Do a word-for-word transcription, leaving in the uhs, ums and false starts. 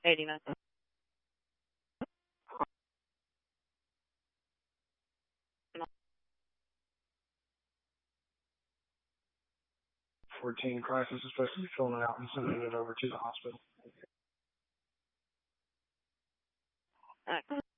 eighty-nine. fourteen crisis is supposed to be filling it out and sending it over to the hospital. All right.